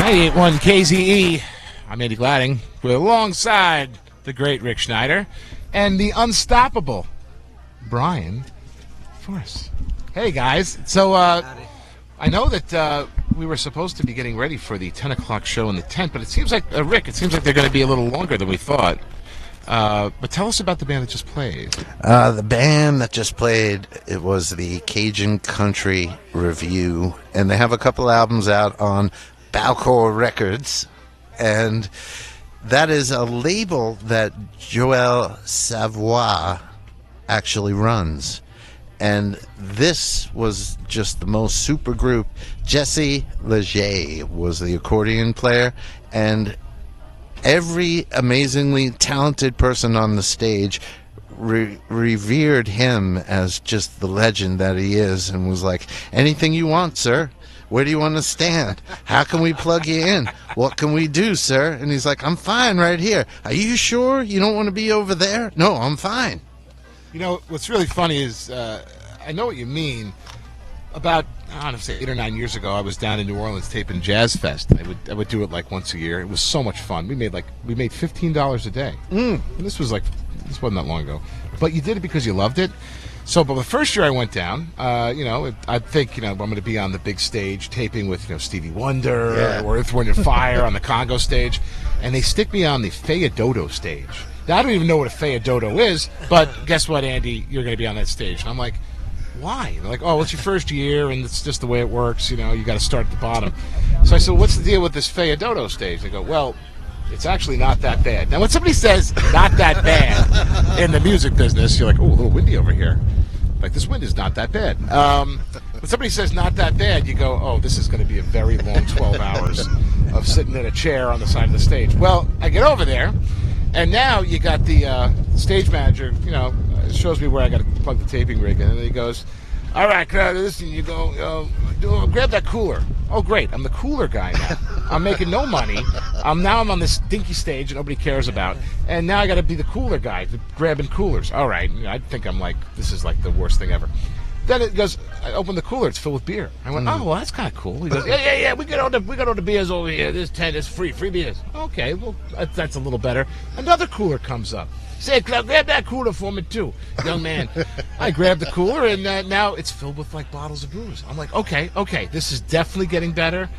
98.1 KZE. I'm Andy Gladding. We're alongside the great Rick Schneider and the unstoppable Brian Forrest. Hey, guys. So, I know that we were supposed to be getting ready for the 10 o'clock show in the tent, but it seems like, Rick, it seems like they're going to be a little longer than we thought. But tell us about the band that just played. The band that just played, it was the Cajun Country Review, and they have a couple albums out on Balcor Records, and that is a label that Joel Savoy actually runs. And this was just the most super group. Jesse Leger was the accordion player, and every amazingly talented person on the stage revered him as just the legend that he is, and was like, anything you want, sir. Where do you want to stand? How can we plug you in? What can we do, sir? And he's like, I'm fine right here. Are you sure you don't want to be over there? No, I'm fine. You know, what's really funny is, I know what you mean. About, I don't know, say 8 or 9 years ago, I was down in New Orleans taping Jazz Fest. I would do it like once a year. It was so much fun. We made $15 a day. And this wasn't that long ago. But you did it because you loved it. So, but the first year I went down, I think, I'm going to be on the big stage taping with, Stevie Wonder or Earth, Wind & Fire on the Congo stage. And they stick me on the Feodoto stage. Now, I don't even know what a Feodoto is, but guess what, Andy? You're going to be on that stage. And I'm like, why? And they're like, oh, it's your first year, and it's just the way it works. You got to start at the bottom. So I said, what's the deal with this Feodoto stage? They go, well, it's actually not that bad. Now, when somebody says not that bad in the music business, you're like, oh, a little windy over here. Like, this wind is not that bad. When somebody says not that bad, you go, oh, this is going to be a very long 12 hours of sitting in a chair on the side of the stage. Well, I get over there, and now you got the stage manager, shows me where I got to plug the taping rig in, and he goes, all right, listen, you go, grab that cooler. Oh, great, I'm the cooler guy now. I'm making no money. I'm on this dinky stage that nobody cares about, and now I got to be the cooler guy, grabbing coolers. All right, I think I'm like, this is like the worst thing ever. Then it goes, I open the cooler, it's filled with beer. I went, oh, well, that's kind of cool. He goes, yeah, we got all the beers over here. This tent is free beers. Okay, well, that's a little better. Another cooler comes up. Say, grab that cooler for me, too, young man. I grabbed the cooler, and now it's filled with, like, bottles of booze. I'm like, okay, this is definitely getting better.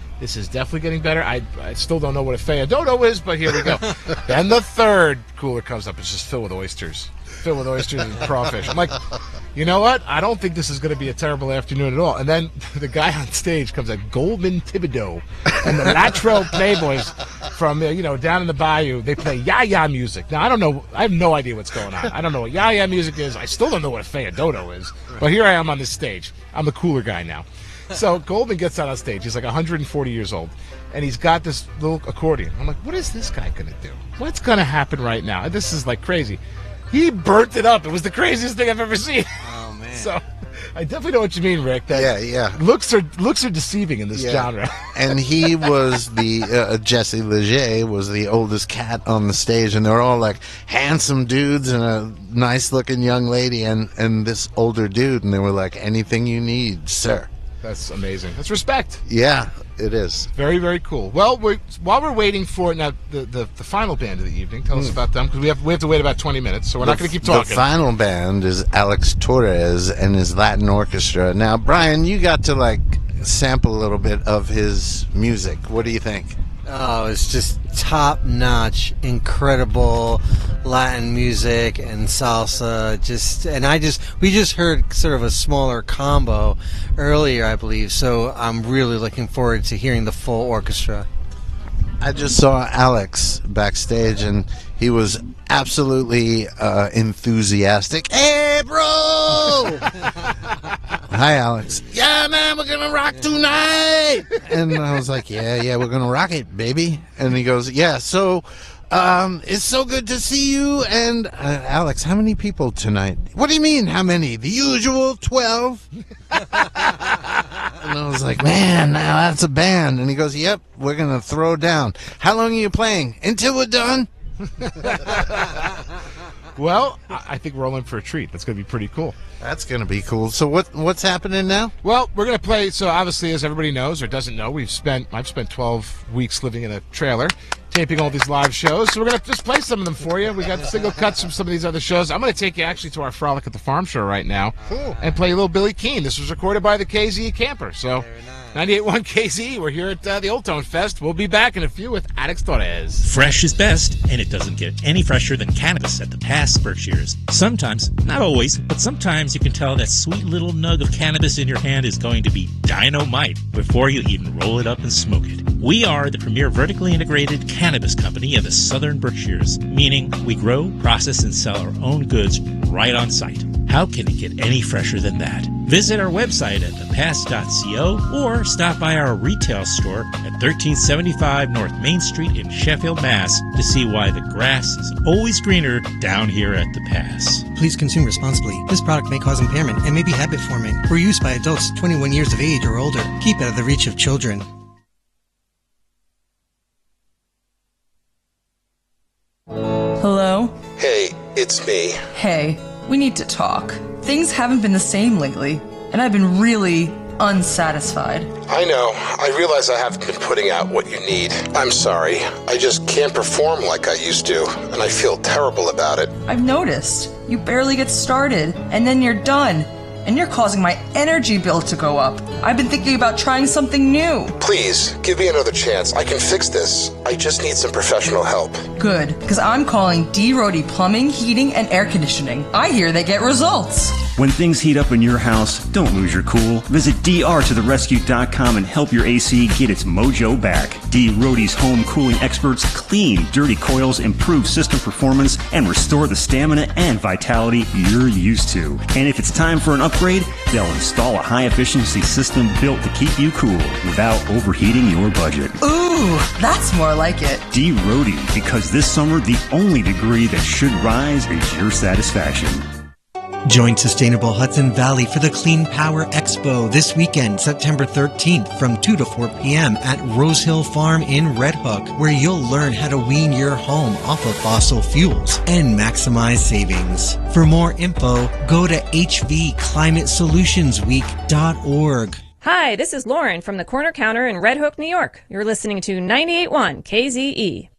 I still don't know what a Feodoto is, but here we go. Then the third cooler comes up. It's just filled with oysters and crawfish. I'm like, you know what? I don't think this is going to be a terrible afternoon at all. And then the guy on stage comes at Goldman Thibodeau and the Latrell Playboys from, down in the bayou. They play ya-ya music. Now, I don't know. I have no idea what's going on. I don't know what ya-ya music is. I still don't know what a Feodoto is. But here I am on this stage. I'm the cooler guy now. So Goldman gets out on stage. He's like 140 years old. And he's got this little accordion. I'm like, what is this guy going to do? What's going to happen right now? This is like crazy. He burnt it up. It was the craziest thing I've ever seen. Oh, man. So I definitely know what you mean, Rick. That yeah. Looks are deceiving in this genre. And he was Jesse Leger was the oldest cat on the stage, and they're all like handsome dudes and a nice-looking young lady and this older dude, and they were like, anything you need, sir. That's amazing. That's respect. Yeah, it is. Very, very cool. Well, while we're waiting for now the final band of the evening, tell us about them, because we have to wait about 20 minutes, so we're not going to keep talking. The final band is Alex Torres and his Latin Orchestra. Now, Brian, you got to sample a little bit of his music. What do you think? Oh, it's just top-notch, incredible Latin music and salsa. We just heard sort of a smaller combo earlier, I believe. So I'm really looking forward to hearing the full orchestra. I just saw Alex backstage, and he was absolutely enthusiastic. Hey, bro! Hi, Alex. Yeah, man, we're going to rock tonight. And I was like, yeah, we're going to rock it, baby. And he goes, yeah, so it's so good to see you. And Alex, how many people tonight? What do you mean, how many? The usual 12? And I was like, man, now that's a band. And he goes, yep, we're going to throw down. How long are you playing? Until we're done? Well, I think we're all in for a treat. That's going to be pretty cool. That's going to be cool. So what's happening now? Well, we're going to play. So obviously, as everybody knows or doesn't know, I've spent 12 weeks living in a trailer, taping all these live shows. So we're going to just play some of them for you. We got single cuts from some of these other shows. I'm going to take you actually to our Frolic at the Farm show right now, and play a little Billy Keane. This was recorded by the KZE Camper. So 98.1 KZE. We're here at the Old Tone Fest. We'll be back in a few with Alex Torres. Fresh is best, and it doesn't get any fresher than cannabis at the Pass Berkshires. Sometimes, not always, but sometimes you can tell that sweet little nug of cannabis in your hand is going to be dynamite before you even roll it up and smoke it. We are the premier vertically integrated cannabis company in the Southern Berkshires, meaning we grow, process, and sell our own goods right on site. How can it get any fresher than that? Visit our website at thepass.co or stop by our retail store at 1375 North Main Street in Sheffield, Mass. to see why the grass is always greener down here at the Pass. Please consume responsibly. This product may cause impairment and may be habit-forming. For use by adults 21 years of age or older. Keep out of the reach of children. Hello? Hey, it's me. Hey, we need to talk. Things haven't been the same lately, and I've been really unsatisfied. I know. I realize I haven't been putting out what you need. I'm sorry. I just can't perform like I used to, and I feel terrible about it. I've noticed. You barely get started, and then you're done. And you're causing my energy bill to go up. I've been thinking about trying something new. Please, give me another chance. I can fix this. I just need some professional help. Good, because I'm calling D. Rody Plumbing, Heating, and Air Conditioning. I hear they get results. When things heat up in your house, don't lose your cool. Visit drtotherescue.com and help your AC get its mojo back. D. Rody's home cooling experts clean dirty coils, improve system performance, and restore the stamina and vitality you're used to. And if it's time for an upgrade, they'll install a high-efficiency system built to keep you cool without overheating your budget. Ooh, that's more like it. D. Rody, because this summer, the only degree that should rise is your satisfaction. Join Sustainable Hudson Valley for the Clean Power Expo this weekend, September 13th from 2 to 4 p.m. at Rose Hill Farm in Red Hook, where you'll learn how to wean your home off of fossil fuels and maximize savings. For more info, go to hvclimatesolutionsweek.org. Hi, this is Lauren from the Corner Counter in Red Hook, New York. You're listening to 98.1 KZE.